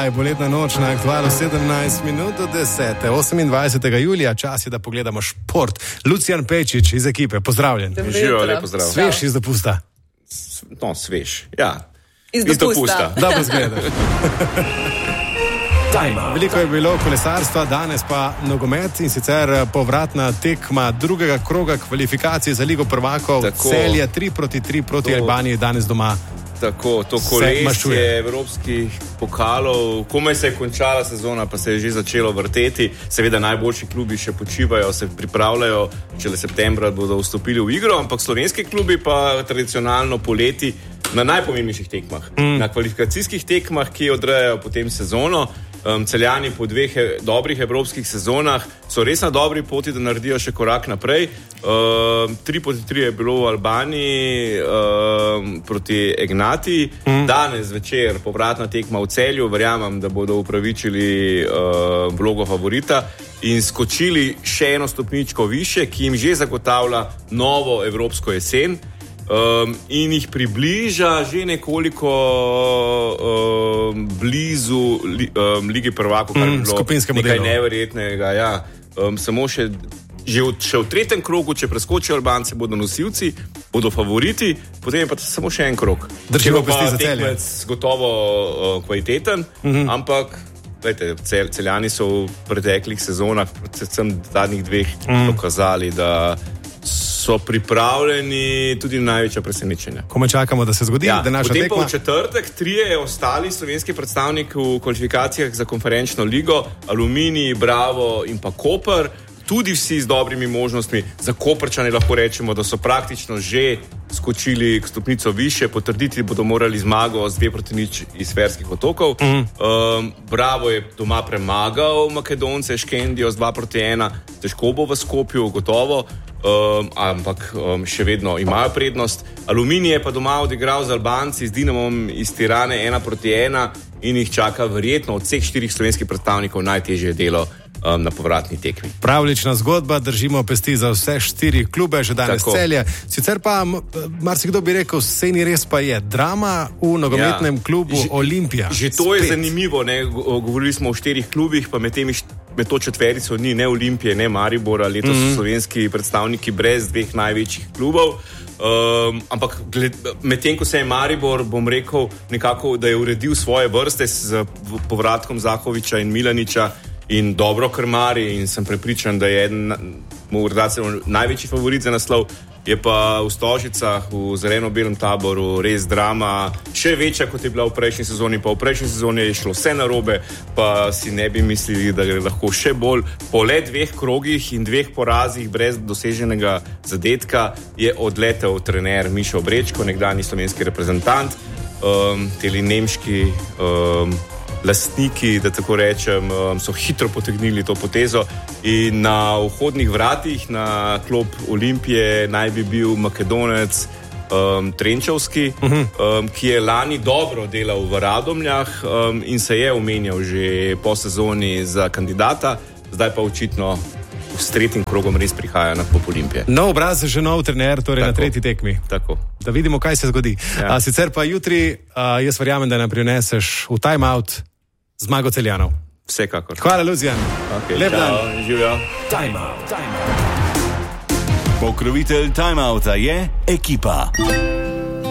Zdaj bo letna noč na Aktualu 17 minut do 10. 28. julija, čas je, da pogledamo šport. Lucijan Pečič iz ekipe, pozdravljen. Živijo, lepo zdrav. Svež iz dopusta. No, svež, ja. Iz dopusta. Dobro zgledaš. Veliko je bilo kolesarstva, danes pa nogomet in sicer povratna tekma drugega kroga kvalifikacije za Ligo prvakov. Celje 3-3 proti Albaniji danes doma. Tako, to kolesje evropskih pokalov, komaj se je končala sezona, pa se je že začelo vrteti. Seveda najboljši klubi še počivajo, se pripravljajo, šele septembra bodo vstopili v igro, ampak slovenski klubi pa tradicionalno poleti na najpomembnejših tekmah, na kvalifikacijskih tekmah, ki odrejajo potem sezono. Celjani po dveh dobrih evropskih sezonah so res na dobri poti, da naredijo še korak naprej. 3-3 je bilo v Albaniji proti Egnati. Danes večer povratna tekma v Celju. Verjamem, da bodo upravičili vlogo favorita in skočili še eno stopničko više, ki jim že zagotavlja novo evropsko jesen. In jih približa že nekoliko blizu Ligi prvakov, kar je bilo nekaj neverjetnega. Ja. Samo še v tretjem krogu, če preskočijo Albanci, bodo nosilci, bodo favoriti, potem je pa samo še en krog. Držimo pesti za Celje. Gotovo kvaliteten, ampak gledajte, Celjani so v preteklih sezonah, predvsem zadnjih dveh, dokazali, da so pripravljeni tudi na največja presenečenja. Ko me čakamo, da se zgodi, da naša potem tekma... Potem pa v četrtek trije ostali slovenski predstavniki v kvalifikacijah za konferenčno ligo, Aluminij, Bravo in pa Koper, tudi vsi z dobrimi možnostmi. Za Koprčane lahko rečemo, da so praktično že skočili k stopnico više, potrditi bodo morali zmago z 2-0 iz Ferskih otokov. Bravo je doma premagal Makedonce, Škendijo z 2-1, težko bo v Skopju, gotovo. Ampak še vedno imajo prednost. Aluminij je pa doma odigral z Albanci, z Dinamom iz Tirane 1-1 in jih čaka verjetno od vseh 4 slovenskih predstavnikov najtežje delo na povratni tekmi. Pravlična zgodba, držimo pesti za vse 4 klube, že danes Celje. Sicer pa marsikdo bi rekel, sej ni res, pa je drama v nogometnem klubu Olimpija. Že to je zanimivo, ne? Govorili smo o 4 klubih, pa med to četverico ni ne Olimpije, ne Maribora, letos so slovenski predstavniki brez 2 največjih klubov. Ampak medtem, ko se je Maribor, bom rekel, nekako, da je uredil svoje vrste z povratkom Zahoviča in Milaniča in dobro krmari in sem prepričan, da je morda celo največji favorit za naslov, je pa v Stožicah, v zeleno-belem taboru res drama, še večja, kot je bila v prejšnji sezoni, pa v prejšnji sezoni je šlo vse narobe, pa si ne bi mislili, da je lahko še bolj. Po le 2 krogih in 2 porazih brez doseženega zadetka je odletel trener Mišo Brečko, nekdanji slovenski reprezentant, teli nemški lastniki, da tako rečem, so hitro potegnili to potezo in na vhodnih vratih na klub Olimpije naj bi bil Makedonec Trenčevski, ki je lani dobro delal v Radomljah in se je omenjal že po sezoni za kandidata, zdaj pa očitno s 3. krogom res prihaja na klub Olimpije. Nov obraz, že nov trener, torej na 3. tekmi. Tako. Da vidimo, kaj se zgodi. Ja. Sicer pa jutri, jaz verjamem, da nam prineseš v time-out zmago Celjanov. Vsekakor. Hvala, Lucijan. Lep dan. Živijo. Time-out. Pokrovitelj time-outa je Ekipa.